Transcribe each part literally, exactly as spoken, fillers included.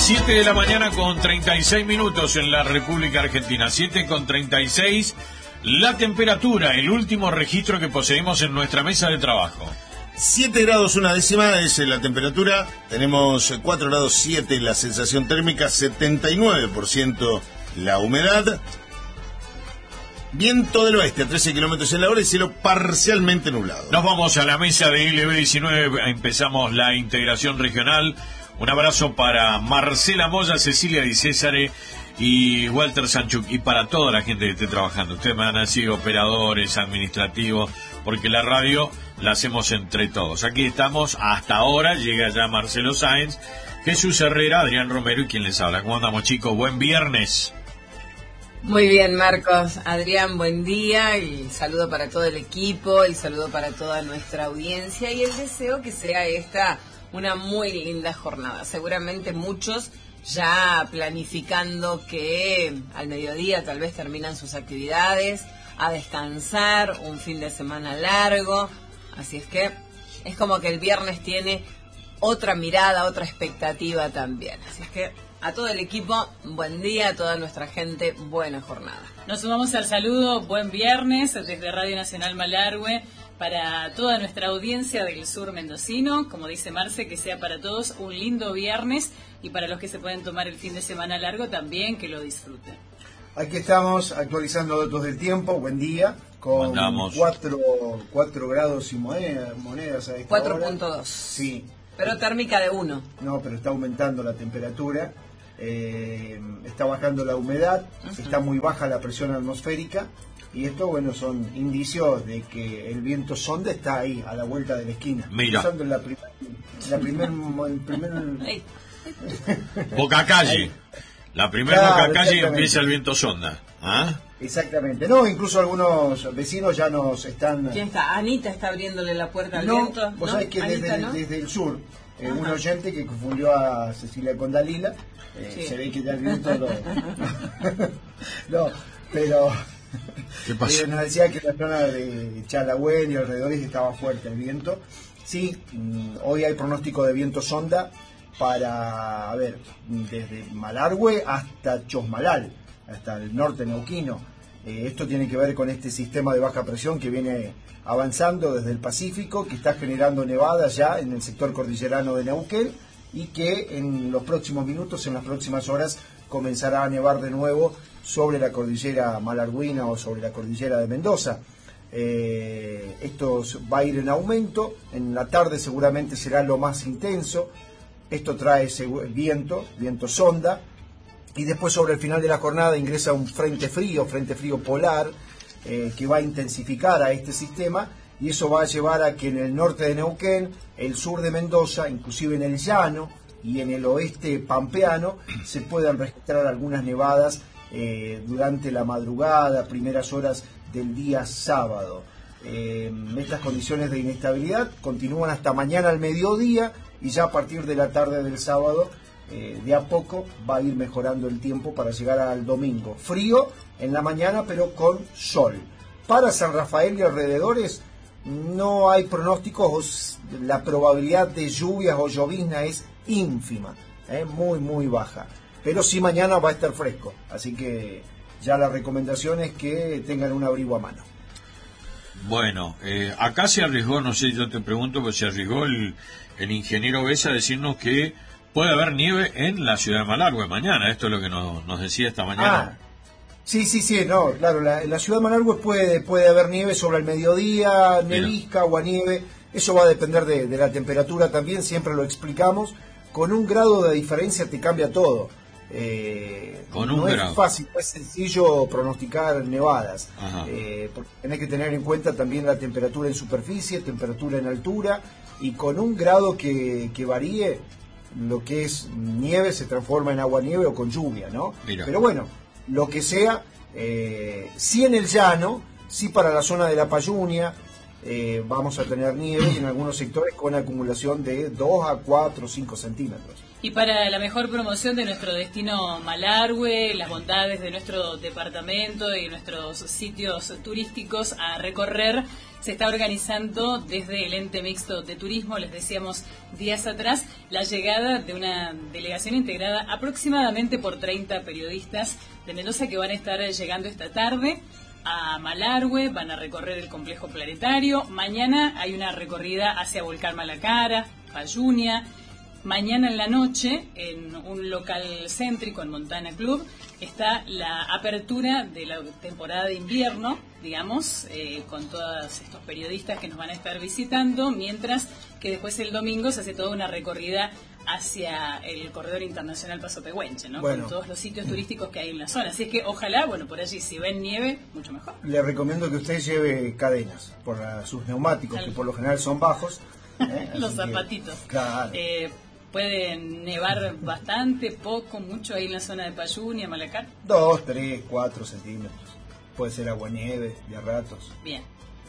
siete de la mañana con treinta y seis minutos en la República Argentina. siete con treinta y seis. La temperatura, el último registro que poseemos en nuestra mesa de trabajo. siete grados una décima es la temperatura. Tenemos cuatro grados siete la sensación térmica, setenta y nueve por ciento la humedad. Viento del oeste a trece kilómetros en la hora y cielo parcialmente nublado. Nos vamos a la mesa de L B diecinueve. Empezamos la integración regional. Un abrazo para Marcela Moya, Cecilia Di Césare y Walter Sanchuk, y para toda la gente que esté trabajando. Ustedes me han sido operadores, administrativos, porque la radio la hacemos entre todos. Aquí estamos hasta ahora. Llega ya Marcelo Sáenz, Jesús Herrera, Adrián Romero y quien les habla. ¿Cómo andamos, chicos? Buen viernes. Muy bien, Marcos. Adrián, buen día, y saludo para todo el equipo y saludo para toda nuestra audiencia, y el deseo que sea esta una muy linda jornada. Seguramente muchos ya planificando que al mediodía tal vez terminan sus actividades, a descansar, un fin de semana largo. Así es que es como que el viernes tiene otra mirada, otra expectativa también. Así es que a todo el equipo, buen día, a toda nuestra gente, buena jornada. Nos sumamos al saludo, buen viernes desde Radio Nacional Malargüe para toda nuestra audiencia del sur mendocino. Como dice Marce, que sea para todos un lindo viernes, y para los que se pueden tomar el fin de semana largo también, que lo disfruten. Aquí estamos actualizando datos del tiempo, buen día, con cuatro grados y moneda, monedas a esta cuatro punto dos. Sí. Pero térmica de uno. No, pero está aumentando la temperatura, eh, está bajando la humedad, uh-huh. Está muy baja la presión atmosférica, y esto, bueno, son indicios de que el viento sonda está ahí, a la vuelta de la esquina. Mira. Usando la, prim- la primer, el primer... Boca calle. La primera Claro, boca calle empieza el viento sonda. ¿Ah? Exactamente. No, incluso algunos vecinos ya nos están... ¿Quién está? Anita está abriéndole la puerta al no, viento. Vos ¿no? sabés que Anita, desde, ¿no? desde el sur, eh, un oyente que confundió a Cecilia con Dalila, eh, sí. Se ve que ya el viento lo... no, pero... ¿Qué pasó? Eh, nos decía que en la zona de Chalagüen y alrededores estaba fuerte el viento. Sí, mm, hoy hay pronóstico de viento sonda para, a ver, desde Malargüe hasta Chosmalal, hasta el norte neuquino. Eh, esto tiene que ver con este sistema de baja presión que viene avanzando desde el Pacífico, que está generando nevadas ya en el sector cordillerano de Neuquén, y que en los próximos minutos, en las próximas horas, comenzará a nevar de nuevo sobre la cordillera malargüina o sobre la cordillera de Mendoza. Eh, esto va a ir en aumento, en la tarde seguramente será lo más intenso. Esto trae viento, viento sonda, y después sobre el final de la jornada ingresa un frente frío, frente frío polar, eh, que va a intensificar a este sistema, y eso va a llevar a que en el norte de Neuquén, el sur de Mendoza, inclusive en el llano y en el oeste pampeano, se puedan registrar algunas nevadas eh, durante la madrugada, primeras horas del día sábado. Eh, estas condiciones de inestabilidad continúan hasta mañana al mediodía, y ya a partir de la tarde del sábado, eh, de a poco va a ir mejorando el tiempo para llegar al domingo. Frío en la mañana, pero con sol. Para San Rafael y alrededores no hay pronósticos, la probabilidad de lluvias o llovizna es ínfima, eh, muy muy baja. Pero sí, mañana va a estar fresco, así que ya la recomendación es que tengan un abrigo a mano. Bueno, eh, acá se arriesgó, no sé, yo te pregunto, pues se arriesgó el, el ingeniero Besa a decirnos que puede haber nieve en la ciudad de Malargüe mañana. Esto es lo que nos, nos decía esta mañana. Ah, sí, sí, sí, no, claro, la, en la ciudad de Malargüe puede, puede haber nieve sobre el mediodía, nevisca, aguanieve. Eso va a depender de, de la temperatura también, siempre lo explicamos. Con un grado de diferencia te cambia todo. Eh, Con un no grado. es fácil, no es sencillo pronosticar nevadas, eh, porque tenés que tener en cuenta también la temperatura en superficie, temperatura en altura, y con un grado que, que varíe, lo que es nieve se transforma en agua nieve o con lluvia, ¿no? Mira. Pero bueno, lo que sea, eh, sí en el llano, sí para la zona de la Payunia, eh, vamos a tener nieve, y en algunos sectores con acumulación de dos a cuatro o cinco centímetros. Y para la mejor promoción de nuestro destino Malargüe, las bondades de nuestro departamento y nuestros sitios turísticos a recorrer, se está organizando desde el ente mixto de turismo, les decíamos días atrás, la llegada de una delegación integrada aproximadamente por treinta periodistas de Mendoza que van a estar llegando esta tarde a Malargüe, van a recorrer el complejo planetario. Mañana hay una recorrida hacia Volcán Malacara, Payunia. Mañana en la noche, en un local céntrico, en Montana Club, está la apertura de la temporada de invierno, digamos, eh, con todos estos periodistas que nos van a estar visitando, mientras que después el domingo se hace toda una recorrida hacia el corredor internacional Paso Pehuenche, ¿no? Bueno. Con todos los sitios turísticos que hay en la zona. Así es que ojalá, bueno, por allí si ven nieve, mucho mejor. Le recomiendo que usted lleve cadenas por la- sus neumáticos, que por lo general son bajos. ¿eh? Los Así que- zapatitos. claro. Eh, pueden nevar bastante, poco, mucho ahí en la zona de Payunia, Malacar. Dos, tres, cuatro centímetros. Puede ser aguanieve de ratos. Bien.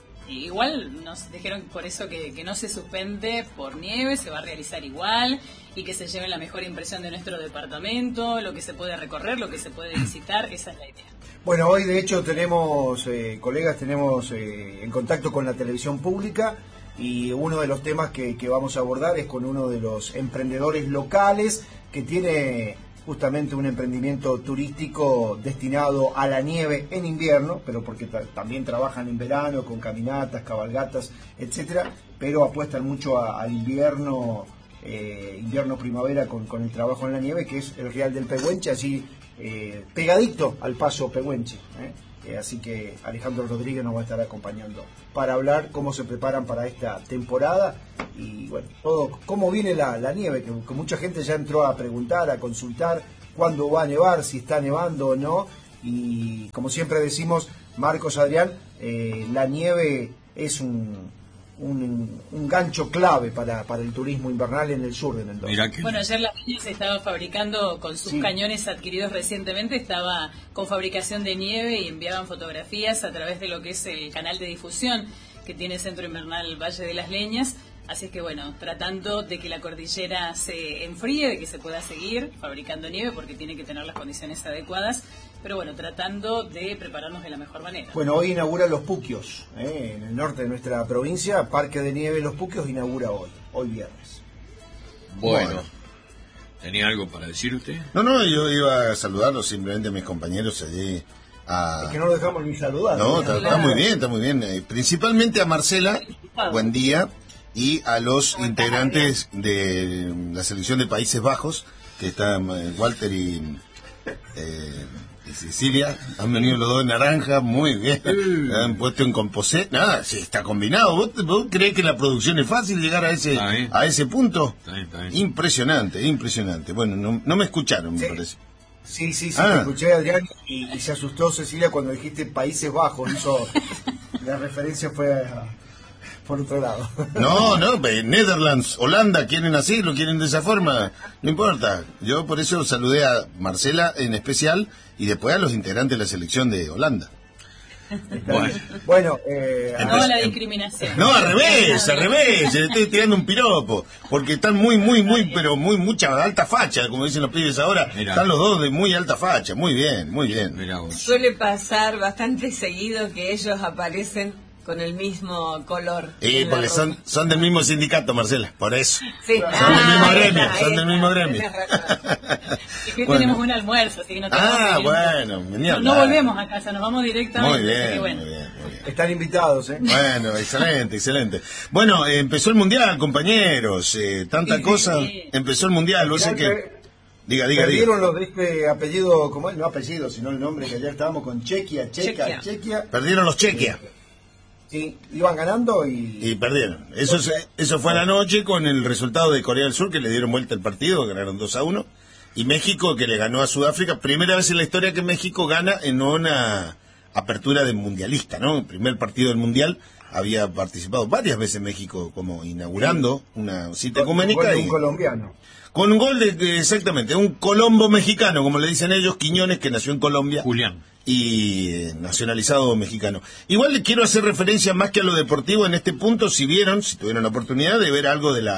Y igual nos dijeron por eso que, que no se suspende por nieve, se va a realizar igual y que se lleven la mejor impresión de nuestro departamento, lo que se puede recorrer, lo que se puede visitar, esa es la idea. Bueno, hoy de hecho tenemos, eh, colegas, tenemos eh, en contacto con la televisión pública y uno de los temas que, que vamos a abordar es con uno de los emprendedores locales que tiene justamente un emprendimiento turístico destinado a la nieve en invierno, pero porque ta- también trabajan en verano con caminatas, cabalgatas, etcétera, pero apuestan mucho a- al invierno, eh, invierno-primavera con, con el trabajo en la nieve, que es el Real del Pehuenche, allí eh, pegadito al Paso Pehuenche. ¿eh? Eh, así que Alejandro Rodríguez nos va a estar acompañando para hablar cómo se preparan para esta temporada y bueno, todo cómo viene la, la nieve, que, que mucha gente ya entró a preguntar, a consultar cuándo va a nevar, si está nevando o no, y como siempre decimos, Marcos, Adrián, eh, la nieve es un, un, un gancho clave para, para el turismo invernal en el sur de Mendoza. Mirá que Bueno, ayer la niña se estaba fabricando con sus Sí. cañones adquiridos recientemente, estaba con fabricación de nieve y enviaban fotografías a través de lo que es el canal de difusión que tiene Centro Invernal Valle de las Leñas. Así es que bueno, tratando de que la cordillera se enfríe, de que se pueda seguir fabricando nieve porque tiene que tener las condiciones adecuadas, pero bueno, tratando de prepararnos de la mejor manera. Bueno, hoy inaugura Los Puquios, ¿eh? en el norte de nuestra provincia, Parque de Nieve Los Puquios inaugura hoy, hoy viernes. bueno. Bueno. ¿Tenía algo para decir usted? No, no, yo iba a saludarlos simplemente a mis compañeros allí. A... Es que no lo dejamos ni saludar. No, ¿eh? está, está muy bien, está muy bien. Eh, Principalmente a Marcela, buen día, y a los integrantes de la selección de Países Bajos, que están eh, Walter y, eh, y Cecilia, han venido los dos de naranja, muy bien, han puesto en composé, nada, sí, está combinado. ¿Vos, vos creés que la producción es fácil llegar a ese Está bien. a ese punto? Está bien, está bien. Impresionante, impresionante. Bueno, no, no me escucharon, me Sí. parece. Sí, sí, sí, Ah. te escuché, Adrián, y, y se asustó Cecilia cuando dijiste Países Bajos. Hizo, la referencia fue a- por otro lado. No, no, pe- Netherlands, Holanda, quieren así, lo quieren de esa forma, no importa. Yo por eso saludé a Marcela en especial y después a los integrantes de la selección de Holanda. Bueno. Bueno, eh, No a la em- discriminación. No, al revés, al revés, le estoy tirando un piropo, porque están muy, muy, muy, pero muy, mucha alta facha, como dicen los pibes ahora, Mirá. están los dos de muy alta facha, muy bien, muy bien. Mirá vos. Suele pasar bastante seguido que ellos aparecen con el mismo color. Y en la porque son, ropa. son del mismo sindicato, Marcela, por eso. Sí. Son del Ah, mismo ahí gremio, está, son ahí del mismo está, gremio. tenés razón. Es que Bueno. tenemos un almuerzo, así que no tenemos Ah, que ir. bueno, venía No, no hablar. volvemos a casa, nos vamos directamente. Muy así que bien, bueno. muy bien, muy bien. están invitados, ¿eh? Bueno, excelente, excelente. Bueno, eh, empezó el mundial, compañeros. Eh, tanta Sí, cosa. sí. Empezó el mundial. Vos sé que. Diga, diga, diga. Perdieron los de este apellido, ¿cómo es? No apellido, sino el nombre, que ayer estábamos con Chequia, Checa, Chequia. Chequia. Perdieron los Chequia Sí, iban ganando y... y perdieron. Eso, se- eso fue a la noche con el resultado de Corea del Sur, que le dieron vuelta el partido, ganaron dos a uno. Y México, que le ganó a Sudáfrica. Primera vez en la historia que México gana en una apertura de mundialista, ¿no? El primer partido del mundial. Había participado varias veces México como inaugurando una cita Con- con ecuménica. un y- colombiano. Con un gol de, de- exactamente, un colombo mexicano, como le dicen ellos, Quiñones, que nació en Colombia Julián. y eh, nacionalizado mexicano. Igual le quiero hacer referencia más que a lo deportivo en este punto, si vieron, si tuvieron la oportunidad de ver algo de la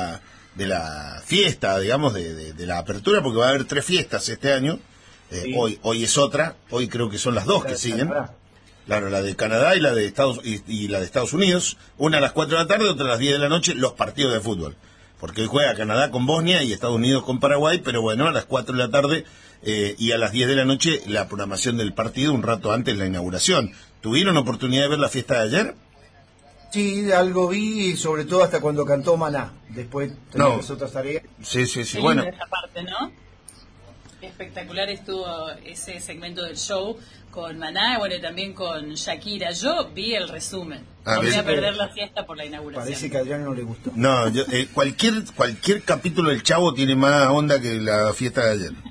de la fiesta, digamos, de, de, de la apertura, porque va a haber tres fiestas este año. Eh, sí. Hoy hoy es otra, hoy creo que son las dos que siguen. Canadá. Claro, la de Canadá y la de Estados y, y la de Estados Unidos. Una a las cuatro de la tarde, otra a las diez de la noche, los partidos de fútbol. Porque hoy juega Canadá con Bosnia y Estados Unidos con Paraguay, pero bueno, a las cuatro de la tarde eh, y a las diez de la noche la programación del partido, un rato antes de la inauguración. ¿Tuvieron oportunidad de ver la fiesta de ayer? Sí, algo vi, sobre todo hasta cuando cantó Maná. Después no. las otras tareas. Sí, sí, sí. Qué bueno. Esa parte, ¿no? Espectacular estuvo ese segmento del show con Maná, bueno, y también con Shakira. Yo vi el resumen. Ah, Voy a que... perder la fiesta por la inauguración. Parece que a Adrián no le gustó. No, yo, eh, cualquier cualquier capítulo del Chavo tiene más onda que la fiesta de ayer.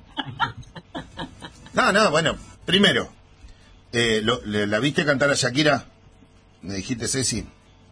No, no, bueno, primero, eh, lo, le, ¿la viste cantar a Shakira? Me dijiste, Ceci.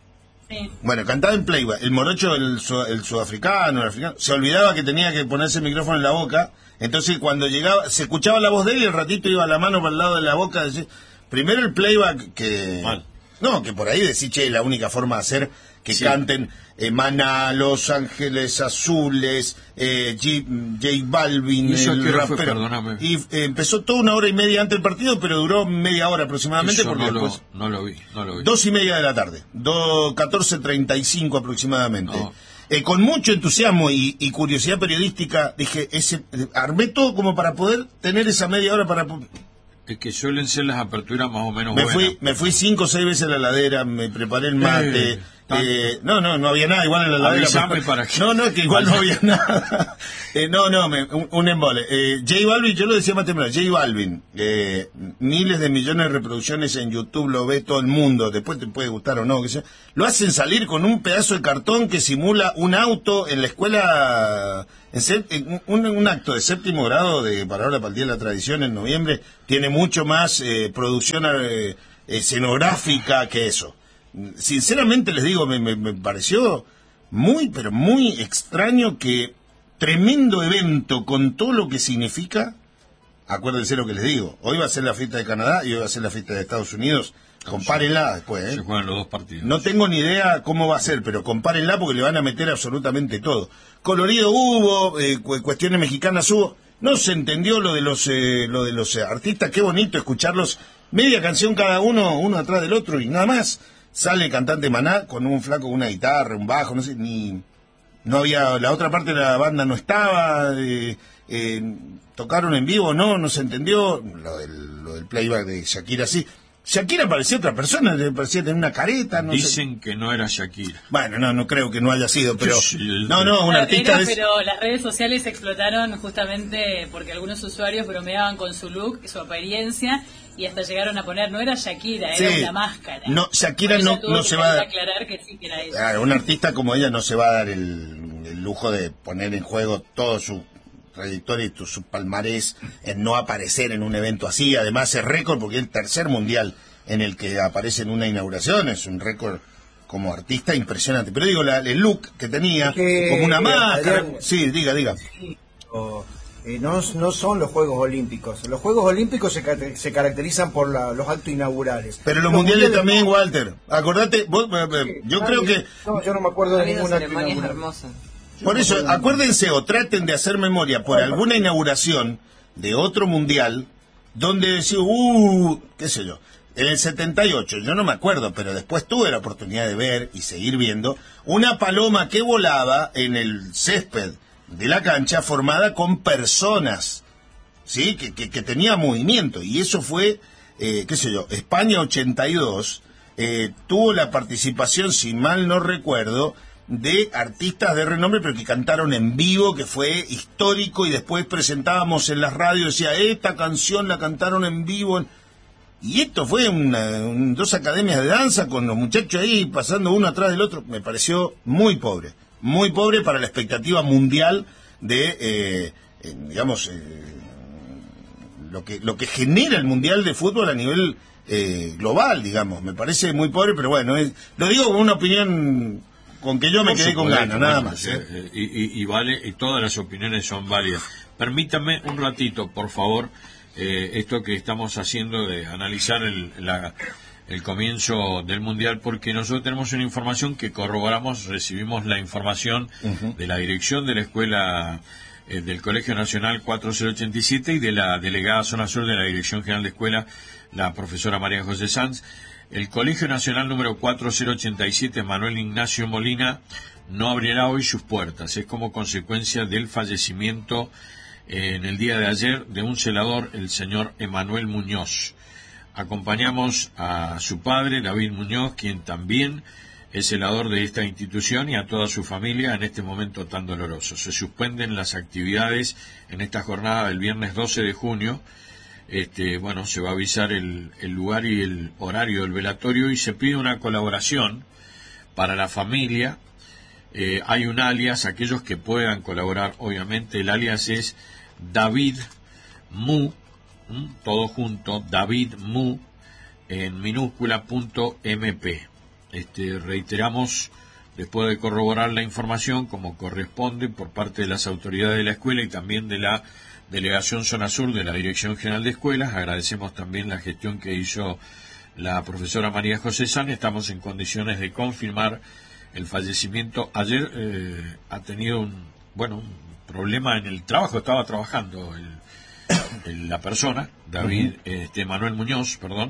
Sí. Bueno, cantaba en playback. El morocho, el, el sudafricano, el africano, se olvidaba que tenía que ponerse el micrófono en la boca. Entonces, cuando llegaba, se escuchaba la voz de él y el ratito iba la mano para el lado de la boca. Decir, primero el playback que... Mal. No, que por ahí decís, che, la única forma de hacer que sí. canten eh, Maná, Los Ángeles Azules, eh, J, J Balvin, ¿Y el rapero. Fue, perdóname. Y eh, empezó toda una hora y media antes del partido, pero duró media hora aproximadamente. Eso porque no, después, lo, no lo vi, no lo vi. Dos y media de la tarde, do, catorce treinta y cinco aproximadamente. No. Eh, con mucho entusiasmo y, y curiosidad periodística, dije, ese, eh, armé todo como para poder tener esa media hora para... Es que suelen ser las aperturas más o menos me buenas. Fui, me fui cinco o seis veces a la heladera, me preparé el mate. Eh, eh, no, no, no había nada igual en la heladera. Pero, para que... No, no, que igual no había nada. eh, no, no, me, un, un embole. Eh, J Balvin, yo lo decía más temprano, J Balvin, eh, miles de millones de reproducciones en YouTube, lo ve todo el mundo, después te puede gustar o no, que sea. Lo hacen salir con un pedazo de cartón que simula un auto en la escuela... En set, en un, un acto de séptimo grado de para ahora para el Día de la Tradición en noviembre tiene mucho más eh, producción eh, escenográfica que eso. Sinceramente les digo, me, me, me pareció muy, pero muy extraño que tremendo evento con todo lo que significa. Acuérdense lo que les digo, hoy va a ser la fiesta de Canadá y hoy va a ser la fiesta de Estados Unidos. Compárenla después, ¿eh? Se juegan los dos partidos. No tengo ni idea cómo va a ser, pero compárenla porque le van a meter absolutamente todo. Colorido hubo, eh, cu cuestiones mexicanas hubo. No se entendió lo de los eh, lo de los eh, artistas. Qué bonito escucharlos. Media canción cada uno, uno atrás del otro y nada más. Sale el cantante Maná con un flaco con una guitarra, un bajo, no sé, ni... No había... La otra parte de la banda no estaba... Eh, eh, tocaron en vivo, no, no se entendió. Lo del, lo del playback de Shakira, sí. Shakira parecía otra persona, parecía tener una careta. No Dicen sé. que no era Shakira. Bueno, no, no creo que no haya sido, pero... Sí, no, no, un claro, artista... Era, es... Pero las redes sociales explotaron justamente porque algunos usuarios bromeaban con su look, su apariencia, y hasta llegaron a poner, no era Shakira, era sí. una máscara. No, Shakira no, no se va a dar... aclarar que sí que era ella. Claro, un artista como ella no se va a dar el, el lujo de poner en juego todo su... trayectoria y su palmarés en no aparecer en un evento así. Además es récord porque es el tercer mundial en el que aparece en una inauguración, es un récord como artista impresionante. Pero digo, la, el look que tenía, que, como una máscara... Adrián, sí, diga, diga. Sí, o, eh, no, no son los Juegos Olímpicos. Los Juegos Olímpicos se, se caracterizan por la, los actos inaugurales. Pero los, los mundiales, mundiales también, no. Walter. Acordate, vos, sí, yo creo que... No, yo no me acuerdo de ninguna ceremonia hermosa. Por eso, acuérdense o traten de hacer memoria por alguna inauguración de otro mundial donde decía, uh, qué sé yo, en el setenta y ocho, yo no me acuerdo, pero después tuve la oportunidad de ver y seguir viendo una paloma que volaba en el césped de la cancha formada con personas, ¿sí? Que, que, que tenía movimiento. Y eso fue, eh, qué sé yo, España ochenta y dos, eh, tuvo la participación, si mal no recuerdo, de artistas de renombre, pero que cantaron en vivo, que fue histórico, y después presentábamos en las radios, decía, esta canción la cantaron en vivo. Y esto fue una, un, dos academias de danza con los muchachos ahí pasando uno atrás del otro. Me pareció muy pobre, muy pobre para la expectativa mundial de, eh, eh, digamos, eh, lo que lo que genera el mundial de fútbol a nivel eh, global, digamos. Me parece muy pobre, pero bueno, es, lo digo con una opinión con que yo me quedé con ganas, nada más. ¿eh? Eh, y, y, y vale, y todas las opiniones son válidas. Permítame un ratito, por favor. Eh, esto que estamos haciendo de analizar el, la, el comienzo del Mundial, porque nosotros tenemos una información que corroboramos, recibimos la información uh-huh. de la dirección de la escuela eh, del Colegio Nacional cuatro mil ochenta y siete y de la delegada Zona Sur de la Dirección General de Escuela, la profesora María José Sanz. El Colegio Nacional número cuatro mil ochenta y siete, Manuel Ignacio Molina, no abrirá hoy sus puertas. Es como consecuencia del fallecimiento eh, en el día de ayer de un celador, el señor Emanuel Muñoz. Acompañamos a su padre, David Muñoz, quien también es celador de esta institución, y a toda su familia en este momento tan doloroso. Se suspenden las actividades en esta jornada del viernes doce de junio. Este, bueno, se va a avisar el, el lugar y el horario del velatorio, y se pide una colaboración para la familia. Eh, hay un alias, aquellos que puedan colaborar, obviamente, el alias es David Mu, ¿m? todo junto, David Mu, en minúscula, punto mp. Este, reiteramos, después de corroborar la información como corresponde por parte de las autoridades de la escuela y también de la Delegación Zona Sur de la Dirección General de Escuelas, agradecemos también la gestión que hizo la profesora María José Sanz. Estamos en condiciones de confirmar el fallecimiento. Ayer eh, ha tenido un, bueno, un problema en el trabajo, estaba trabajando el, el, la persona, David, uh-huh. este, Manuel Muñoz, perdón,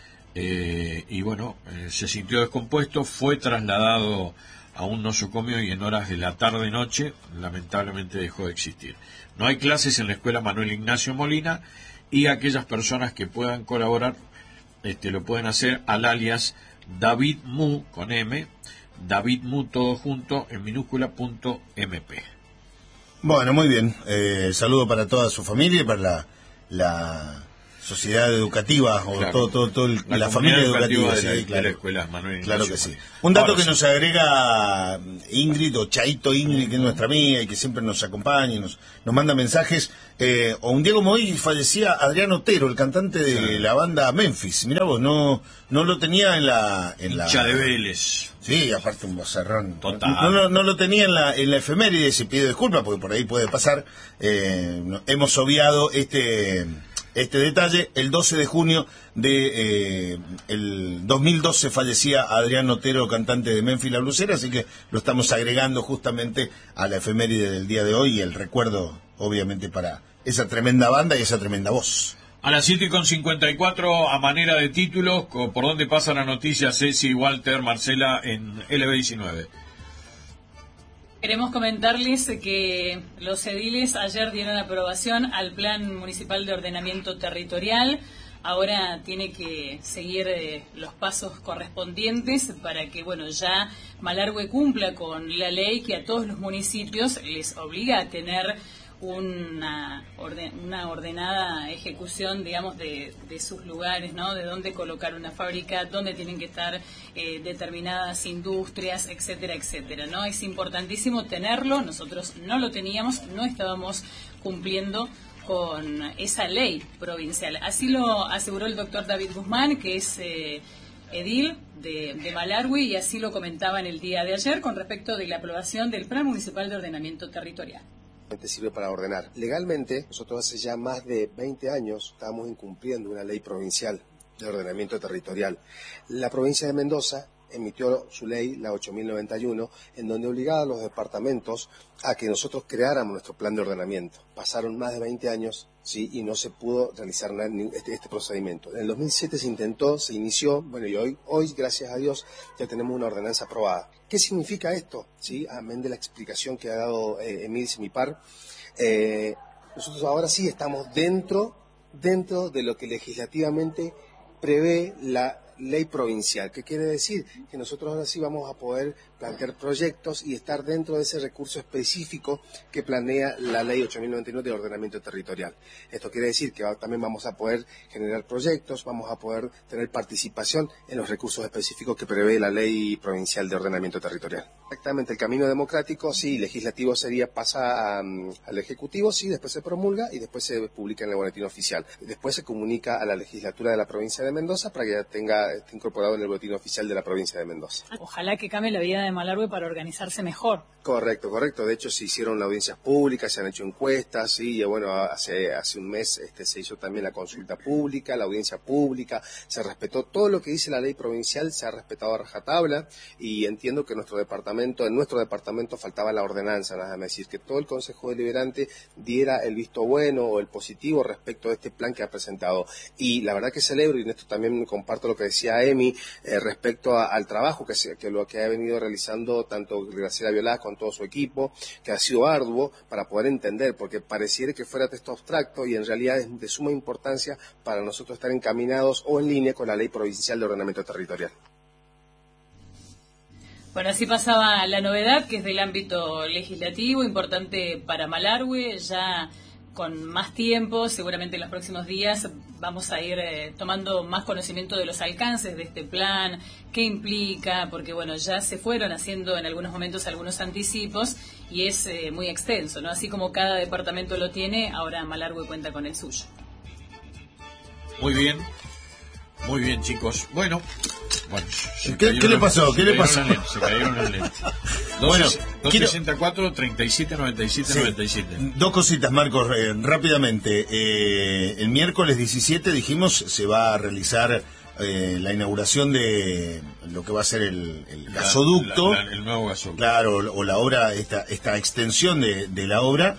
eh, y bueno, eh, se sintió descompuesto, fue trasladado a un nosocomio y en horas de la tarde-noche lamentablemente dejó de existir. No hay clases en la escuela Manuel Ignacio Molina, y aquellas personas que puedan colaborar este, lo pueden hacer al alias David Mu con M, David Mu todo junto en minúscula punto mp. Bueno, muy bien. Eh, saludo para toda su familia y para la, la sociedad educativa o claro. todo, todo, todo el, la, la familia educativa, educativa de, la, sí, claro. de la escuela Manuel Ignacio. Claro que sí. Un dato Ahora, que sí. nos agrega Ingrid o Chaito Ingrid, que es nuestra amiga y que siempre nos acompaña y nos, nos manda mensajes. Eh, o un día como hoy fallecía Adrián Otero, el cantante de sí. la banda Memphis. Mirá vos, no no lo tenía en la... En Hincha la, de Vélez. Sí, aparte un vocerrón. Total. No, no, no lo tenía en la, en la efeméride, se pide disculpas porque por ahí puede pasar. Eh, no, hemos obviado este... Este detalle, el doce de junio de eh, el dos mil doce fallecía Adrián Otero, cantante de Memphis La Blusera, así que lo estamos agregando justamente a la efeméride del día de hoy y el recuerdo, obviamente, para esa tremenda banda y esa tremenda voz. A las siete con cincuenta y cuatro, a manera de títulos, ¿por dónde pasa la noticia Ceci, Walter, Marcela en L B diecinueve? Queremos comentarles que los ediles ayer dieron aprobación al Plan Municipal de Ordenamiento Territorial. Ahora tiene que seguir eh, los pasos correspondientes para que, bueno, ya Malargüe cumpla con la ley que a todos los municipios les obliga a tener una, orden, una ordenada ejecución, digamos, de, de sus lugares, ¿no? De dónde colocar una fábrica, dónde tienen que estar eh, determinadas industrias, etcétera, etcétera, ¿no? Es importantísimo tenerlo. Nosotros no lo teníamos, no estábamos cumpliendo con esa ley provincial. Así lo aseguró el doctor David Guzmán, que es eh, edil de, de Malargüe, y así lo comentaba en el día de ayer con respecto de la aprobación del Plan Municipal de Ordenamiento Territorial. Sirve para ordenar. Legalmente, nosotros hace ya más de veinte años estábamos incumpliendo una ley provincial de ordenamiento territorial. La provincia de Mendoza emitió su ley, la ocho mil noventa y uno, en donde obligaba a los departamentos a que nosotros creáramos nuestro plan de ordenamiento. Pasaron más de veinte años, sí, y no se pudo realizar este, este procedimiento. En el dos mil siete se intentó, se inició, bueno, y hoy, hoy, gracias a Dios, ya tenemos una ordenanza aprobada. ¿Qué significa esto? Sí, amén de la explicación que ha dado eh, Emil Semipar, eh, nosotros ahora sí estamos dentro, dentro de lo que legislativamente prevé la ley provincial. ¿Qué quiere decir? Que nosotros ahora sí vamos a poder plantear proyectos y estar dentro de ese recurso específico que planea la ley ocho mil noventa y nueve de ordenamiento territorial. Esto quiere decir que también vamos a poder generar proyectos, vamos a poder tener participación en los recursos específicos que prevé la ley provincial de ordenamiento territorial. Exactamente, el camino democrático, sí, legislativo sería, pasa a, al ejecutivo, sí, después se promulga y después se publica en el boletín oficial. Después se comunica a la legislatura de la provincia de Mendoza para que ya tenga, esté incorporado en el boletín oficial de la provincia de Mendoza. Ojalá que cambie la vida de Malargüe para organizarse mejor. Correcto, correcto. De hecho, se hicieron audiencias públicas, se han hecho encuestas, sí, y bueno, hace hace un mes este, se hizo también la consulta pública, la audiencia pública, se respetó todo lo que dice la ley provincial, se ha respetado a rajatabla, y entiendo que nuestro departamento, en nuestro departamento faltaba la ordenanza, nada más decir, que todo el Consejo Deliberante diera el visto bueno o el positivo respecto de este plan que ha presentado. Y la verdad que celebro, y en esto también comparto lo que decía Emi, eh, respecto a, al trabajo que, se, que lo que ha venido realizando tanto Graciela Violás con todo su equipo, que ha sido arduo para poder entender, porque pareciera que fuera texto abstracto y en realidad es de suma importancia para nosotros estar encaminados o en línea con la Ley Provincial de Ordenamiento Territorial. Bueno, así pasaba la novedad, que es del ámbito legislativo, importante para Malargüe, ya con más tiempo, seguramente en los próximos días vamos a ir eh, tomando más conocimiento de los alcances de este plan, qué implica, porque bueno, ya se fueron haciendo en algunos momentos algunos anticipos y es eh, muy extenso, ¿no? Así como cada departamento lo tiene, ahora Malargüe cuenta con el suyo. Muy bien, muy bien, chicos. Bueno, bueno ¿Qué, ¿qué le pasó? ¿Qué le pasó? Lente, se cayeron las lentes. Bueno, dos sesenta y cuatro, treinta y siete, noventa y siete, sí, noventa y siete. Dos cositas, Marcos, eh, rápidamente. Eh, el miércoles diecisiete dijimos se va a realizar eh, la inauguración de lo que va a ser el, el gasoducto. La, la, la, el nuevo gasoducto. Claro, o la obra, esta, esta extensión de, de la obra.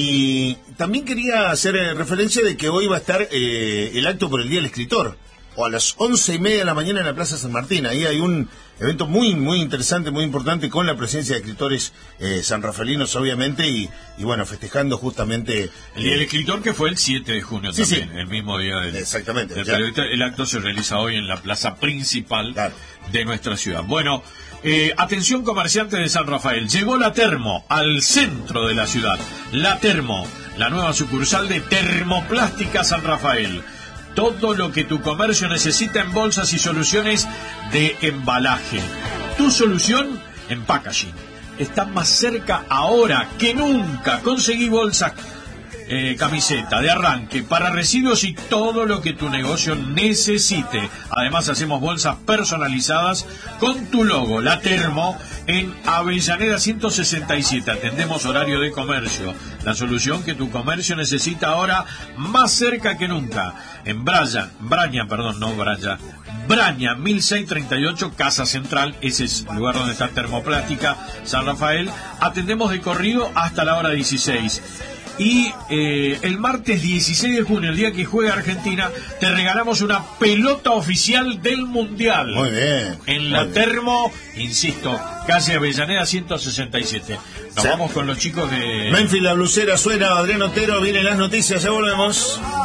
Y también quería hacer eh, referencia de que hoy va a estar eh, el acto por el Día del Escritor, o a las once y media de la mañana en la Plaza San Martín. Ahí hay un evento muy muy interesante, muy importante, con la presencia de escritores eh, sanrafalinos, obviamente, y, y bueno, festejando justamente... El Día del Escritor, que fue el siete de junio sí, también, sí. el mismo día del... Exactamente. del Claro. periodista. El acto se realiza hoy en la plaza principal Claro. de nuestra ciudad. Bueno, eh, atención comerciantes de San Rafael, llegó la Termo al centro de la ciudad. La Termo, la nueva sucursal de Termoplástica San Rafael. Todo lo que tu comercio necesita en bolsas y soluciones de embalaje. Tu solución en packaging. Está más cerca ahora que nunca. Conseguí bolsas, eh, camiseta de arranque para residuos y todo lo que tu negocio necesite. Además hacemos bolsas personalizadas con tu logo, la Termo, en Avellaneda ciento sesenta y siete. Atendemos horario de comercio. La solución que tu comercio necesita ahora más cerca que nunca. En Braya, Braña, perdón, no Braya, Braña mil seiscientos treinta y ocho, Casa Central, ese es el lugar donde está Termoplástica San Rafael. Atendemos de corrido hasta la hora dieciséis. Y eh, el martes dieciséis de junio, el día que juega Argentina, te regalamos una pelota oficial del Mundial. Muy bien. En la muy bien. Termo, insisto, calle Avellaneda ciento sesenta y siete. Nos Sí. vamos con los chicos de... Memphis, la blusera suena, Adrián Otero, vienen las noticias, ya volvemos.